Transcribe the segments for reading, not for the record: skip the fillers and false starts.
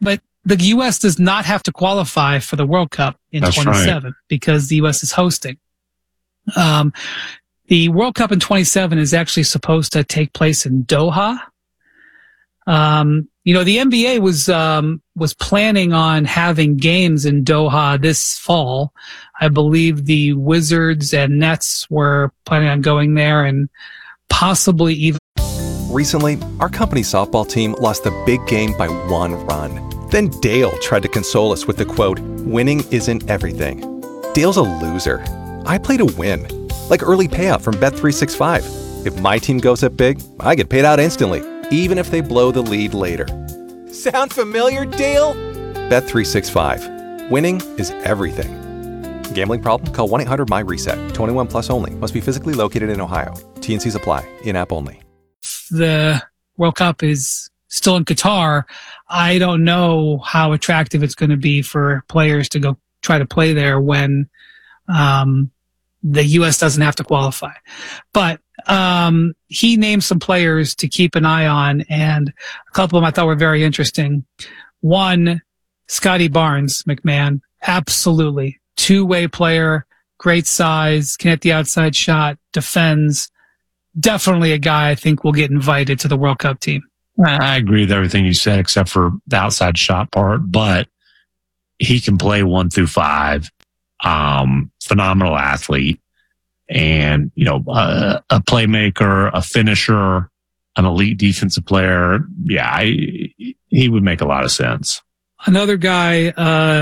But the U.S. does not have to qualify for the World Cup in 27 because the U.S. is hosting. The World Cup in 27 is actually supposed to take place in Doha. The NBA was planning on having games in Doha this fall. I believe the Wizards and Nets were planning on going there and possibly even. Recently, our company softball team lost a big game by 1 run. Then Dale tried to console us with the quote, "Winning isn't everything." Dale's a loser. I play to win. Like early payout from Bet365. If my team goes up big, I get paid out instantly, even if they blow the lead later. Sound familiar, Dale? Bet365. Winning is everything. Gambling problem? Call 1-800-MY-RESET. 21 plus only. Must be physically located in Ohio. T&Cs apply. In-app only. The World Cup is still in Qatar. I don't know how attractive it's going to be for players to go try to play there when the U.S. doesn't have to qualify. But he named some players to keep an eye on, and a couple of them I thought were very interesting. One, Scotty Barnes, McMahon, absolutely. Two-way player, great size, can hit the outside shot, defends. Definitely a guy I think will get invited to the World Cup team. I agree with everything you said except for the outside shot part, but he can play 1 through 5. Phenomenal athlete, and a playmaker, a finisher, an elite defensive player. Yeah, he would make a lot of sense. Another guy,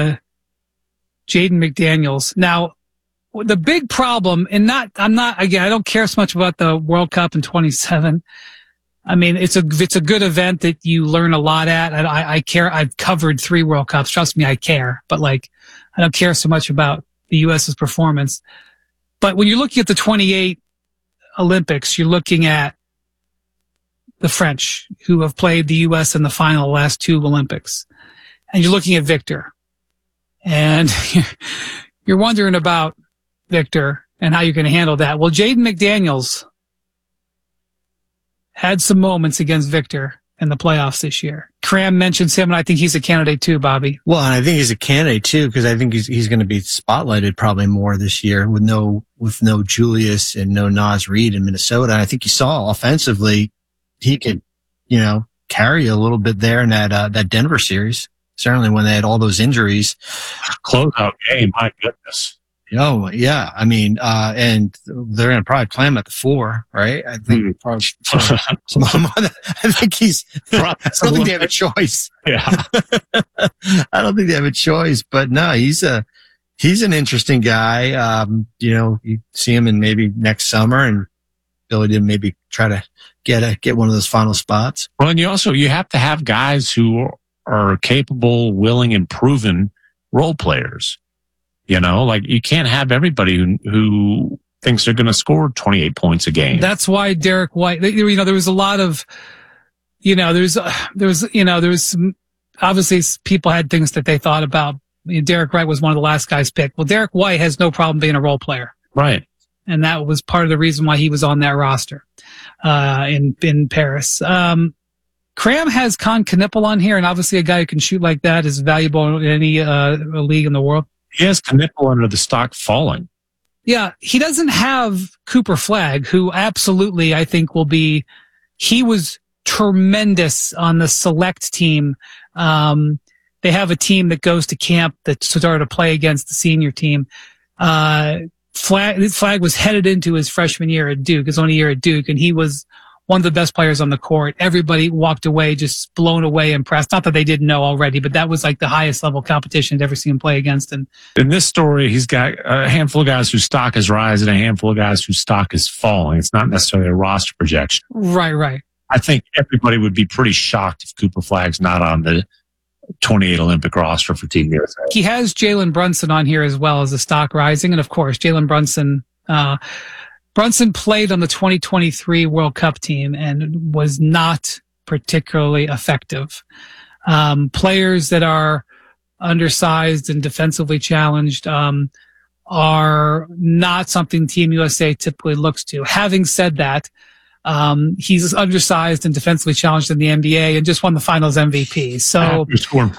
Jaden McDaniels. Now, the big problem, I don't care so much about the World Cup in 27. I mean, it's a good event that you learn a lot at. I care. I've covered 3 World Cups. Trust me, I care. But I don't care so much about the U.S.'s performance. But when you're looking at the 28 Olympics, you're looking at the French, who have played the U.S. in the final the last 2 Olympics. And you're looking at Victor. And you're wondering about Victor and how you're going to handle that. Well, Jaden McDaniels had some moments against Victor in the playoffs this year. Cram mentions him, and I think he's a candidate too, Bobby. Well, and I think he's a candidate too, because I think he's going to be spotlighted probably more this year with no Julius and no Naz Reid in Minnesota. And I think you saw offensively, he could, carry a little bit there in that Denver series. Certainly when they had all those injuries. Closeout game, my goodness. Oh, yeah. I mean, and they're going to probably play him at the 4, right? I think probably I think I don't think they have a choice. Yeah. I don't think they have a choice, but no, he's an interesting guy. You see him in maybe next summer and ability to maybe try to get one of those final spots. Well, and you have to have guys who are capable, willing, and proven role players. You can't have everybody who thinks they're going to score 28 points a game. That's why Derek White, there was a lot of, there was some, obviously people had things that they thought about. Derek White was one of the last guys picked. Well, Derek White has no problem being a role player. Right. And that was part of the reason why he was on that roster, in Paris. Cram has Con Knippel on here, and obviously a guy who can shoot like that is valuable in any league in the world. He has Knippel under the stock falling. Yeah, he doesn't have Cooper Flagg, who absolutely I think will be. He was tremendous on the select team. They have a team that goes to camp that started to play against the senior team. Flagg was headed into his freshman year at Duke, his only year at Duke, and he was one of the best players on the court. Everybody walked away just blown away, impressed. Not that they didn't know already, but that was like the highest level competition I'd ever seen him play against. And in this story, he's got a handful of guys whose stock is rising, a handful of guys whose stock is falling. It's not necessarily a roster projection. Right. I think everybody would be pretty shocked if Cooper Flagg's not on the 28 Olympic roster for Team USA. He has Jalen Brunson on here as well as the stock rising. And of course, Jalen Brunson, Brunson played on the 2023 World Cup team and was not particularly effective. Players that are undersized and defensively challenged are not something Team USA typically looks to. Having said that, he's undersized and defensively challenged in the NBA and just won the Finals MVP. So